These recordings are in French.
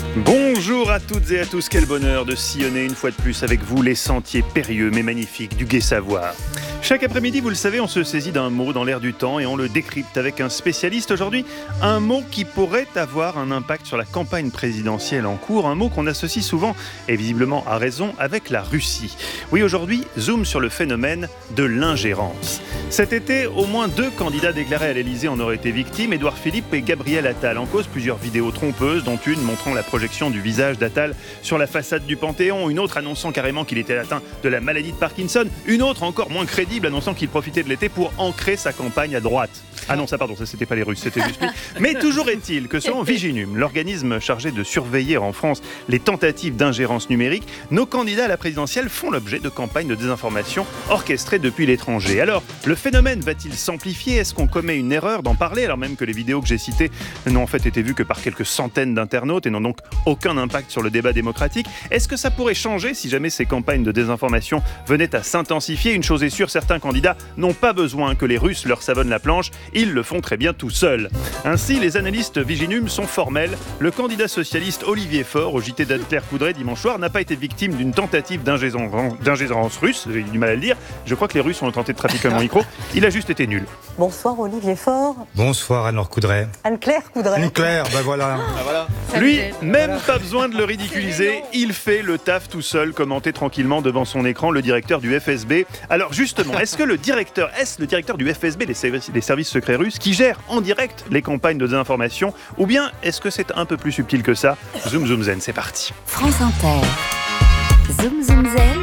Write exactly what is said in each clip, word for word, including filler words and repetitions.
Bonjour à toutes et à tous, quel bonheur de sillonner une fois de plus avec vous les sentiers périlleux mais magnifiques du Gai Savoir. Chaque après-midi, vous le savez, on se saisit d'un mot dans l'air du temps et on le décrypte avec un spécialiste. Aujourd'hui, un mot qui pourrait avoir un impact sur la campagne présidentielle en cours, un mot qu'on associe souvent, et visiblement à raison, avec la Russie. Oui, aujourd'hui, zoom sur le phénomène de l'ingérence. Cet été, au moins deux candidats déclarés à l'Elysée en auraient été victimes, Édouard Philippe et Gabriel Attal. En cause, plusieurs vidéos trompeuses, dont une montrant la projection du visage d'Attal sur la façade du Panthéon, une autre annonçant carrément qu'il était atteint de la maladie de Parkinson, une autre encore moins crédible annonçant qu'il profitait de l'été pour ancrer sa campagne à droite. Ah non, ça pardon, ça c'était pas les Russes, c'était juste lui. Mais toujours est-il que selon Viginum, l'organisme chargé de surveiller en France les tentatives d'ingérence numérique, nos candidats à la présidentielle font l'objet de campagnes de désinformation orchestrées depuis l'étranger. Alors, le phénomène va-t-il s'amplifier ? Est-ce qu'on commet une erreur d'en parler, alors même que les vidéos que j'ai citées n'ont en fait été vues que par quelques centaines d'internautes et n'ont donc aucun impact sur le débat démocratique ? Est-ce que ça pourrait changer si jamais ces campagnes de désinformation venaient à s'intensifier ? Une chose est sûre, certains candidats n'ont pas besoin que les Russes leur savonnent la planche, ils le font très bien tout seuls. Ainsi, les analystes Viginum sont formels. Le candidat socialiste Olivier Faure, au J T d'Anne-Claire Coudray dimanche soir, n'a pas été victime d'une tentative d'ingérence, d'ingérence russe, j'ai du mal à le dire. Je crois que les Russes ont tenté de trafiquer mon micro. Il a juste été nul. Bonsoir Olivier Faure. Bonsoir Anne-Laure Coudray. Anne-Claire Coudray. Anne-Claire, ben voilà. Ah, voilà. Lui, même pas besoin de le ridiculiser, il fait le taf tout seul, commenté tranquillement devant son écran, le directeur du F S B. Alors justement, est-ce que le directeur, est-ce le directeur du F S B, les services, les services secrets russes, qui gère en direct les campagnes de désinformation, ou bien est-ce que c'est un peu plus subtil que ça ? Zoom Zoom Zen, c'est parti. France Inter. Zoom Zoom Zen.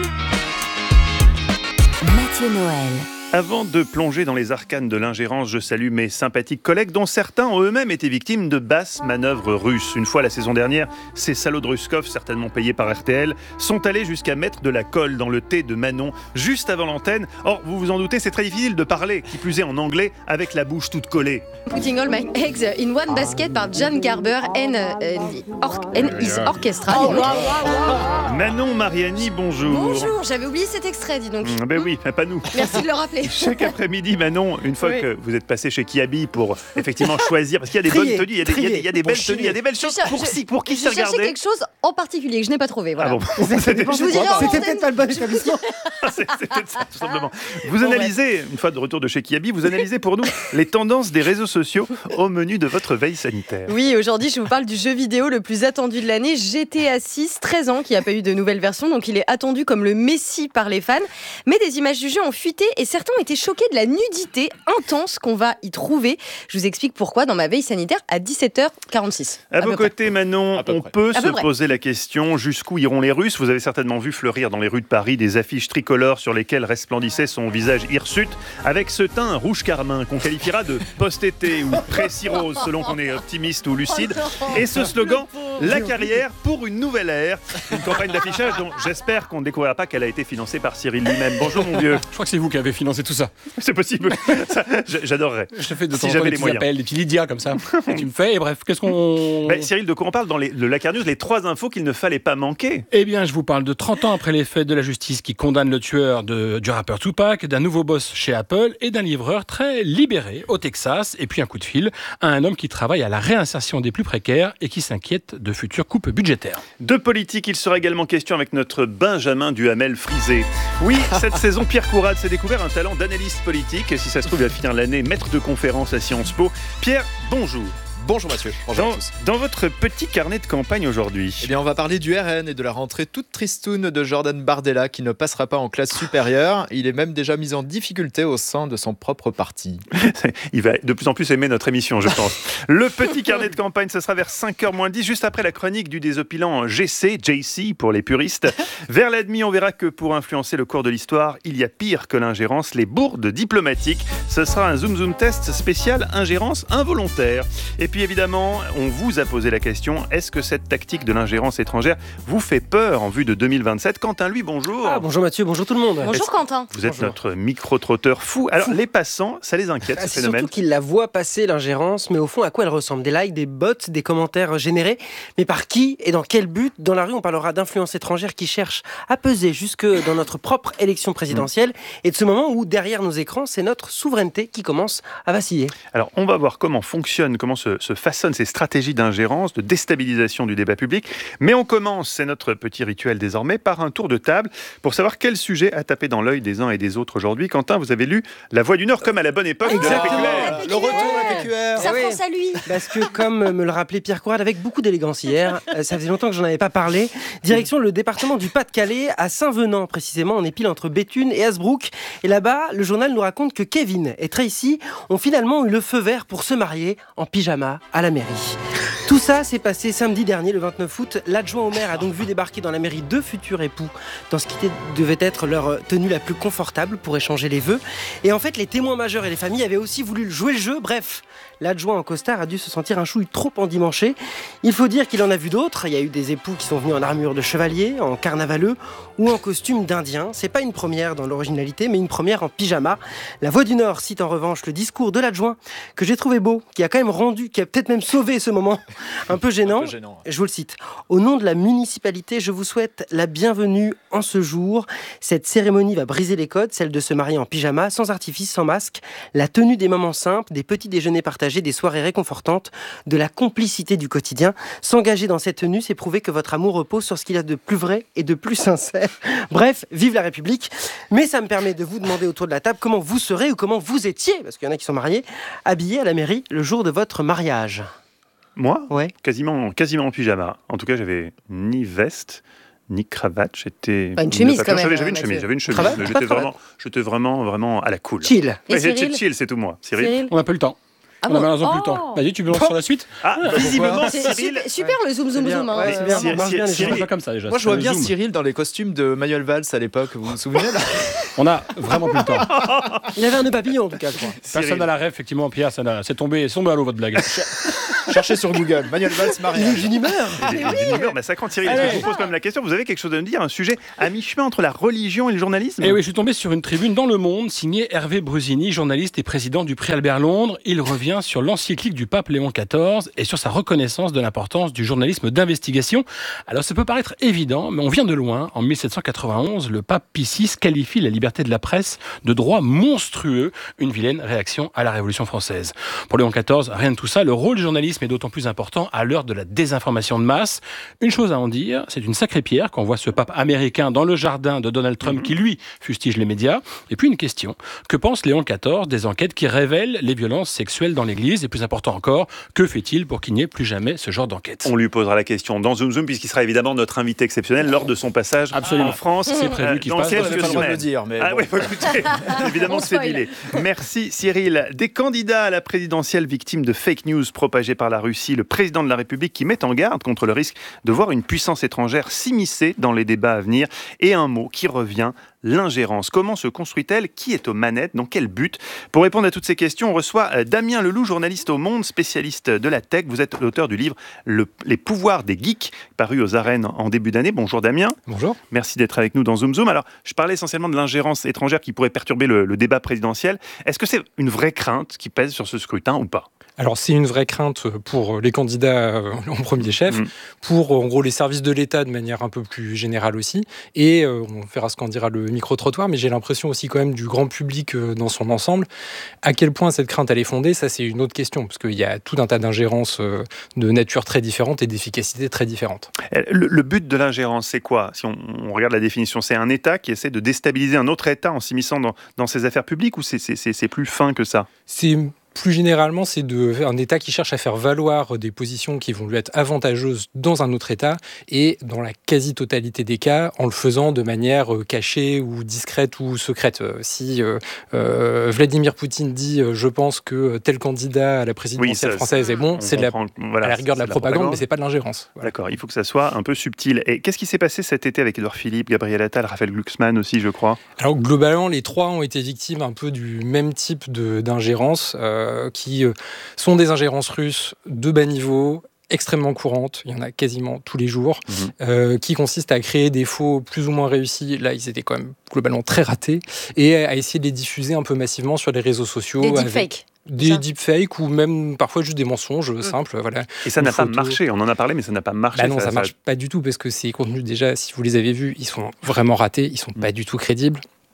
Mathieu Noël. Avant de plonger dans les arcanes de l'ingérence, je salue mes sympathiques collègues dont certains ont eux-mêmes été victimes de basses manœuvres russes. Une fois la saison dernière, ces salauds de Ruskov, certainement payés par R T L, sont allés jusqu'à mettre de la colle dans le thé de Manon juste avant l'antenne. Or, vous vous en doutez, c'est très difficile de parler, qui plus est en anglais, avec la bouche toute collée. Putting all my eggs in one basket par John Garber and, uh, or- and his orchestra. Oh, wow, wow, wow. Manon Mariani, bonjour. Bonjour, j'avais oublié cet extrait, dis donc. Mmh, ben oui, mais pas nous. Merci de le rappeler. Chaque après-midi, Manon, une fois Oui. que vous êtes passé chez Kiabi pour effectivement choisir, parce qu'il y a des Trier, bonnes tenues, il y a des, il y a des- il y a des belles tenues, il y a des belles choses. Je- Pour, je- si- pour qui Je s'est cherchais regardé quelque chose en particulier que je n'ai pas trouvé. Voilà. Ah bon, c'était Je vous dirai en C'était antenne. peut-être pas le bon établissement. c'est- c'est peut-être ça, tout simplement. Vous Bon, analysez, une fois de retour de chez Kiabi, vous analysez pour nous les tendances des réseaux sociaux au menu de votre veille sanitaire. Oui, aujourd'hui, je vous parle du jeu vidéo le plus attendu de l'année, G T A six, treize ans, qui n'a pas eu de nouvelle version, donc il est attendu comme le messie par les fans. Mais des images du jeu ont fuité et certains ont été choqués de la nudité intense qu'on va y trouver. Je vous explique pourquoi dans ma veille sanitaire à dix-sept heures quarante-six. À vos côtés, Manon, À peu on près. peut À se peu près. poser la question, jusqu'où iront les Russes ? Vous avez certainement vu fleurir dans les rues de Paris des affiches tricolores sur lesquelles resplendissait son visage hirsute, avec ce teint rouge carmin qu'on qualifiera de post-été ou pré-cirrhose, selon qu'on est optimiste ou lucide. Et ce slogan, la carrière pour une nouvelle ère. Une campagne d'affichage dont j'espère qu'on ne découvrira pas qu'elle a été financée par Cyril lui-même. Bonjour mon vieux. Je crois que c'est vous qui avez financé tout ça. C'est possible. Ça, j- j'adorerais. Je te fais de Si temps en temps j'avais des les petits moyens. appels, des petits Lydia comme ça. Et tu me fais, et bref, qu'est-ce qu'on... Ben, Cyril, de quoi on parle dans les, le Lacar News, les trois infos qu'il ne fallait pas manquer. Eh bien, je vous parle de trente ans après les faits de la justice qui condamne le tueur de, du rappeur Tupac, d'un nouveau boss chez Apple et d'un livreur très libéré au Texas. Et puis un coup de fil à un homme qui travaille à la réinsertion des plus précaires et qui s'inquiète de futures coupes budgétaires. De politique, il sera également question avec notre Benjamin Duhamel frisé. Oui, cette saison, Pierre Courade s'est découvert un talent d'analyste politique. Si ça se trouve, il va finir l'année maître de conférence à Sciences Po. Pierre, bonjour. Bonjour Mathieu, bonjour Dans, à tous. dans votre petit carnet de campagne aujourd'hui. Eh bien, on va parler du R N et de la rentrée toute tristoune de Jordan Bardella qui ne passera pas en classe supérieure. Il est même déjà mis en difficulté au sein de son propre parti. Il va de plus en plus aimer notre émission, je pense. Le petit carnet de campagne, ce sera vers cinq heures moins dix, juste après la chronique du désopilant G C, J C pour les puristes. Vers la demi, on verra que pour influencer le cours de l'histoire, il y a pire que l'ingérence, les bourdes diplomatiques. Ce sera un Zoom Zoom test spécial ingérence involontaire. Et puis évidemment, on vous a posé la question, est-ce que cette tactique de l'ingérence étrangère vous fait peur en vue de deux mille vingt-sept ? Quentin, lui, bonjour. Ah, bonjour Mathieu, bonjour tout le monde. Bonjour Quentin. Vous êtes Bonjour. notre micro-trotteur fou. Alors, les passants, ça les inquiète, Ah, ce c'est phénomène. surtout qu'ils la voient passer, l'ingérence, mais au fond, à quoi elle ressemble ? Des likes, des bots, des commentaires générés. Mais par qui et dans quel but ? Dans la rue, on parlera d'influence étrangère qui cherche à peser jusque dans notre propre élection présidentielle et de ce moment où, derrière nos écrans, c'est notre souveraineté qui commence à vaciller. Alors, on va voir comment fonctionne, comment se, se façonnent ces stratégies d'ingérence, de déstabilisation du débat public. Mais on commence, c'est notre petit rituel désormais, par un tour de table pour savoir quel sujet a tapé dans l'œil des uns et des autres aujourd'hui. Quentin, vous avez lu La Voix du Nord comme à la bonne époque Exactement. de la P Q R. Le retour de la P Q R. Ça oui. pense à lui. Parce que, comme me le rappelait Pierre Courade avec beaucoup d'élégance hier, euh, ça faisait longtemps que j'en avais pas parlé. Direction le département du Pas-de-Calais, à Saint-Venant précisément. On est pile entre Béthune et Hasbrook. Et là-bas, le journal nous raconte que Kevin et Tracy ont finalement eu le feu vert pour se marier en pyjama à la mairie. Tout ça s'est passé samedi dernier, le vingt-neuf août. L'adjoint au maire a donc vu débarquer dans la mairie deux futurs époux dans ce qui devait être leur tenue la plus confortable pour échanger les vœux. Et en fait, les témoins majeurs et les familles avaient aussi voulu jouer le jeu. Bref, l'adjoint en costard a dû se sentir un chouille trop endimanché. Il faut dire qu'il en a vu d'autres. Il y a eu des époux qui sont venus en armure de chevalier, en carnavaleux ou en costume d'indien. C'est pas une première dans l'originalité, mais une première en pyjama. La Voix du Nord cite en revanche le discours de l'adjoint que j'ai trouvé beau, qui a quand même rendu, qui a peut-être même sauvé ce moment un peu gênant. Un peu gênant. Je vous le cite. Au nom de la municipalité, je vous souhaite la bienvenue en ce jour. Cette cérémonie va briser les codes, celle de se marier en pyjama, sans artifice, sans masque. La tenue des moments simples, des petits déjeuners partagés, des soirées réconfortantes, de la complicité du quotidien. S'engager dans cette tenue, c'est prouver que votre amour repose sur ce qu'il y a de plus vrai et de plus sincère. Bref, vive la République. Mais ça me permet de vous demander autour de la table comment vous serez ou comment vous étiez, parce qu'il y en a qui sont mariés, habillés à la mairie le jour de votre mariage. Moi, Ouais. quasiment, quasiment en pyjama. En tout cas, j'avais ni veste, ni cravate. J'étais. Pas une chemise, quand même, J'avais, j'avais une Mathieu. chemise. J'avais une chemise. Cravate, mais pas j'étais de cravate. vraiment, j'étais vraiment, vraiment à la cool. Chill. Et Ouais, Cyril chill, c'est tout moi. Cyril. Cyril On n'a pas eu le temps. Ah On bon a malheureusement plus le Oh. temps. Vas-y, tu me lances sur la suite. Ah, visiblement, C'est Cyril. super, super le zoom zoom C'est bien. zoom. hein. Ouais, c'est bien. Cyril- Ça marche bien, les Cyril- gens. C'est pas comme ça déjà. Moi, je c'est vois le bien zoom. Cyril dans les costumes de Manuel Valls à l'époque. Vous vous souvenez là? On a vraiment plus le temps. Il avait un nœud papillon en tout cas, je crois. Cyril. Personne n'a la rêve, effectivement, Pierre. Ça n'a- c'est tombé, c'est tombé à l'eau votre blague. Cherchez sur Google. Manuel Valls Il est mariage. d'une humeur. Il est d'une humeur, bah, ça quand Cyril, est-ce que je vous pose quand même la question, vous avez quelque chose à me dire, un sujet à mi-chemin entre la religion et le journalisme? Et oui, je suis tombé sur une tribune dans Le Monde, signée Hervé Brusini, journaliste et président du prix Albert Londres. Il revient sur l'encyclique du pape Léon quatorze et sur sa reconnaissance de l'importance du journalisme d'investigation. Alors, ça peut paraître évident, mais on vient de loin. En mille sept cent quatre-vingt-onze, le pape Pie six qualifie la liberté de la presse de droit monstrueux, une vilaine réaction à la Révolution française. Pour Léon quatorze, rien de tout ça. Le rôle du journalisme est d'autant plus important à l'heure de la désinformation de masse. Une chose à en dire, c'est une sacrée pierre qu'on voit ce pape américain dans le jardin de Donald Trump, qui lui fustige les médias. Et puis une question, que pense Léon quatorze des enquêtes qui révèlent les violences sexuelles dans l'Église? Et plus important encore, que fait-il pour qu'il n'y ait plus jamais ce genre d'enquête? On lui posera la question dans Zoom Zoom, puisqu'il sera évidemment notre invité exceptionnel lors de son passage Absolument. en France. C'est prévu qu'il dans se passe. quelques On n'avait pas le droit de le semaines. dire, mais Ah bon. oui, faut écouter. Évidemment, On c'est spoil. dilé. Merci Cyril. Des candidats à la présidentielle victimes de fake news propagées par la Russie, le président de la République qui met en garde contre le risque de voir une puissance étrangère s'immiscer dans les débats à venir. Et un mot qui revient, l'ingérence. Comment se construit-elle? Qui est aux manettes? Dans quel but? Pour répondre à toutes ces questions, on reçoit euh, Damien Leloup, journaliste au Monde, spécialiste de la tech. Vous êtes l'auteur du livre Le- Les pouvoirs des geeks, paru aux arènes en début d'année. Bonjour Damien. Bonjour. Merci d'être avec nous dans Zoom Zoom. Alors, je parlais essentiellement de l'ingérence étrangère qui pourrait perturber le, le débat présidentiel. Est-ce que c'est une vraie crainte qui pèse sur ce scrutin ou pas? Alors c'est une vraie crainte pour les candidats euh, en premier chef, Mm. pour en gros les services de l'État de manière un peu plus générale aussi, et euh, on verra ce qu'en dira le micro-trottoir, mais j'ai l'impression aussi quand même du grand public euh, dans son ensemble. À quel point cette crainte elle est fondée, ça c'est une autre question, parce qu'il y a tout un tas d'ingérences euh, de nature très différente et d'efficacité très différente. Le, le but de l'ingérence, c'est quoi? Si on, on regarde la définition, c'est un État qui essaie de déstabiliser un autre État en s'immisçant dans, dans ses affaires publiques, ou c'est, c'est, c'est, c'est plus fin que ça? C'est plus généralement, c'est de, un État qui cherche à faire valoir des positions qui vont lui être avantageuses dans un autre État, et dans la quasi-totalité des cas, en le faisant de manière euh, cachée ou discrète ou secrète. Euh, si euh, euh, Vladimir Poutine dit euh, « je pense que tel candidat à la présidentielle Oui, ça, française est bon On c'est de la, comprend, voilà, à la rigueur de c'est la propagande, mais c'est pas de l'ingérence. Voilà. D'accord, il faut que ça soit un peu subtil. Et qu'est-ce qui s'est passé cet été avec Édouard Philippe, Gabriel Attal, Raphaël Glucksmann aussi, je crois? Alors globalement, les trois ont été victimes un peu du même type de, d'ingérence, euh, qui euh, sont des ingérences russes de bas niveau, extrêmement courantes, il y en a quasiment tous les jours, Mhm. euh, qui consistent à créer des faux plus ou moins réussis. Là, ils étaient quand même globalement très ratés, et à essayer de les diffuser un peu massivement sur les réseaux sociaux. Des avec deepfakes. Des ça. deepfakes ou même parfois juste des mensonges simples. Voilà. Et ça Une n'a pas photo. marché, on en a parlé, mais ça n'a pas marché. Bah non, ça, marche pas du tout, parce que ces contenus, déjà, si vous les avez vus, ils sont vraiment ratés, ils sont pas du tout crédibles.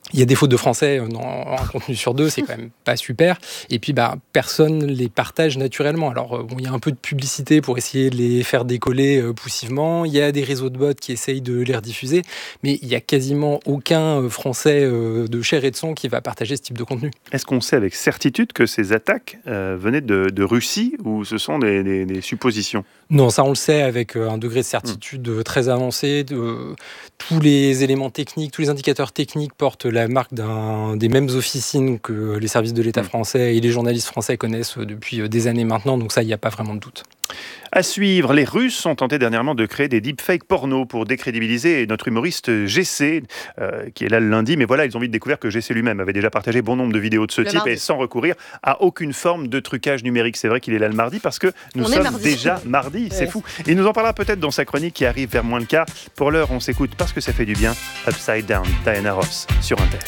Il y a des fautes de français dans un contenu sur deux, c'est quand même pas super. Et puis, bah, personne les partage naturellement. Alors, bon, il y a un peu de publicité pour essayer de les faire décoller euh, poussivement. Il y a des réseaux de bots qui essayent de les rediffuser. Mais il n'y a quasiment aucun euh, Français euh, de chair et de sang qui va partager ce type de contenu. Est-ce qu'on sait avec certitude que ces attaques euh, venaient de, de Russie ou ce sont des, des, des suppositions ? Non, ça on le sait avec un degré de certitude mmh. très avancé. De, tous les éléments techniques, tous les indicateurs techniques portent la marque d'un, des mêmes officines que les services de l'État mmh. français et les journalistes français connaissent depuis des années maintenant. Donc ça, il n'y a pas vraiment de doute. À suivre, les Russes ont tenté dernièrement de créer des deepfakes porno pour décrédibiliser notre humoriste G C, euh, qui est là le lundi. Mais voilà, ils ont vite découvert que G C lui-même avait déjà partagé bon nombre de vidéos de ce le type mardi. Et sans recourir à aucune forme de trucage numérique. C'est vrai qu'il est là le mardi parce que nous On sommes mardi. déjà mardi. C'est ouais. fou. Il nous en parlera peut-être dans sa chronique qui arrive vers moins le quart. Pour l'heure, on s'écoute parce que ça fait du bien. Upside Down, Diana Ross sur Inter.